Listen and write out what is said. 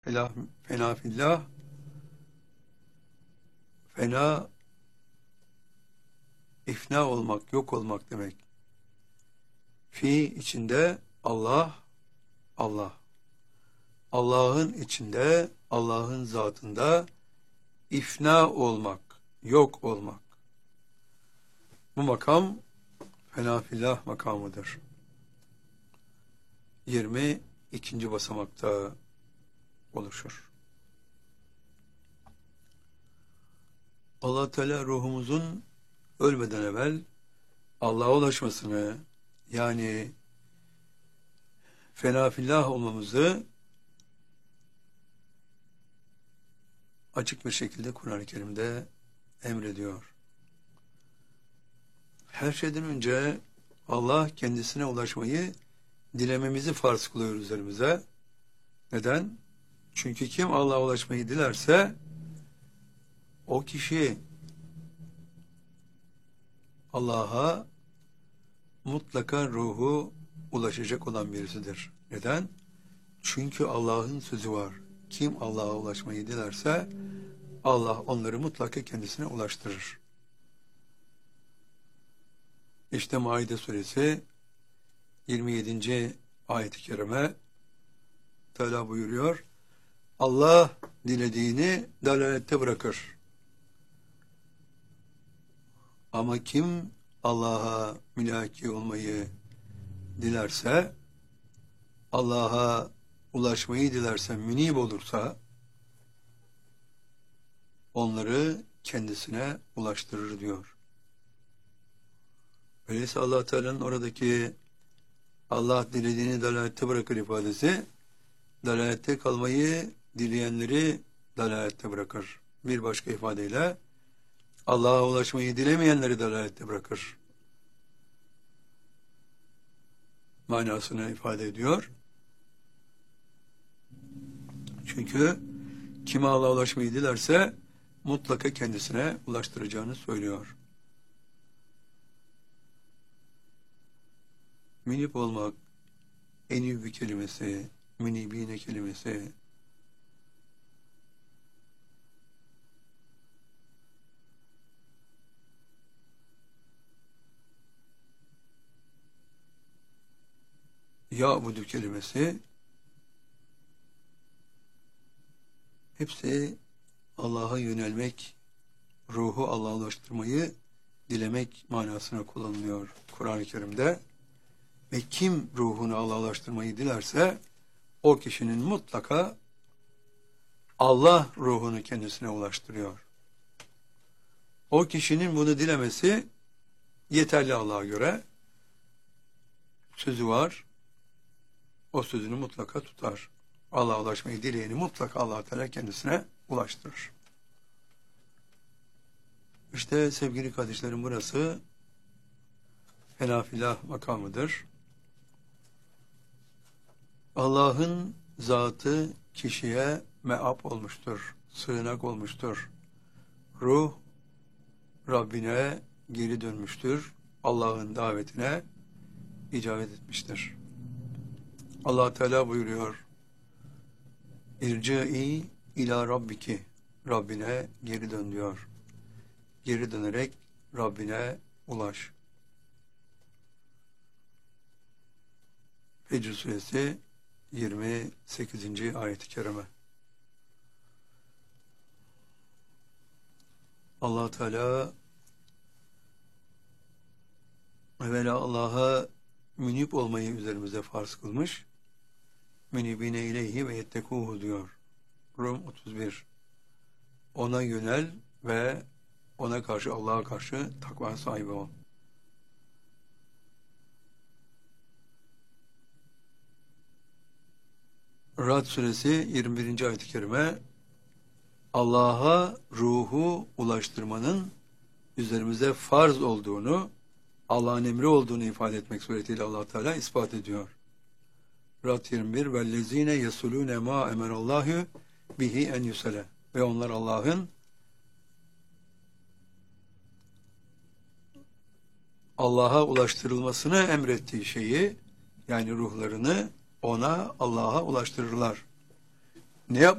fena fillah, fena ifna olmak, yok olmak demek. Fi içinde Allah, Allah. Allah'ın içinde, Allah'ın zatında ifna olmak, yok olmak. Bu makam fena fillah makamıdır. 22. basamakta oluşur. Allah Teala ruhumuzun ölmeden evvel Allah'a ulaşmasını, yani fena fillah olmamızı açık bir şekilde Kur'an-ı Kerim'de emrediyor. Her şeyden önce Allah kendisine ulaşmayı dilememizi farz kılıyor üzerimize. Neden? Çünkü kim Allah'a ulaşmayı dilerse o kişi Allah'a mutlaka ruhu ulaşacak olan birisidir. Neden? Çünkü Allah'ın sözü var. Kim Allah'a ulaşmayı dilerse Allah onları mutlaka kendisine ulaştırır. İşte Maide suresi 27. ayet-i kerime Teala buyuruyor. Allah dilediğini dalalette bırakır. Ama kim Allah'a mülaki olmayı dilerse, Allah'a ulaşmayı dilerse, münib olursa, onları kendisine ulaştırır diyor. Öyleyse Allah Teala'nın oradaki Allah dilediğini dalalette bırakır ifadesi, dalalette kalmayı dileyenleri dalalette bırakır. Bir başka ifadeyle, Allah'a ulaşmayı dilemeyenleri dalalette bırakır manasını ifade ediyor. Çünkü kime Allah'a ulaşmayı dilerse mutlaka kendisine ulaştıracağını söylüyor. Münib olmak, enübbi kelimesi, münibine kelimesi, ya'budu kelimesi, hepsi Allah'a yönelmek, ruhu Allah'a ulaştırmayı dilemek manasına kullanılıyor Kur'an-ı Kerim'de. Ve kim ruhunu Allah'a ulaştırmayı dilerse o kişinin mutlaka Allah ruhunu kendisine ulaştırıyor. O kişinin bunu dilemesi yeterli Allah'a göre. Sözü var. O sözünü mutlaka tutar. Allah'a ulaşmayı dileyeni mutlaka Allah Teala kendisine ulaştırır. İşte sevgili kardeşlerim, burası fena filah makamıdır. Allah'ın zatı kişiye meap olmuştur, sığınak olmuştur. Ruh Rabbine geri dönmüştür, Allah'ın davetine icabet etmiştir. Allah Teala buyuruyor, İrci'i ila rabbiki, Rabbine geri dön diyor. Geri dönerek Rabbine ulaş. Fecr suresi 28. ayet-i kerime. Allah Teala evvela Allah'a münib olmayı üzerimize farz kılmış. Münibine ileyhi ve yettekuhu diyor. Rum 31. Ona yönel ve ona karşı, Allah'a karşı takva sahibi ol. Ra'd suresi 21. ayet-i kerime Allah'a ruhu ulaştırmanın üzerimize farz olduğunu, Allah'ın emri olduğunu ifade etmek suretiyle Allah Teala ispat ediyor. Ra'd 21 vellezine yesulune ma emerallahu bihi en yusale, ve onlar Allah'ın Allah'a ulaştırılmasını emrettiği şeyi, yani ruhlarını ona, Allah'a ulaştırırlar. Ne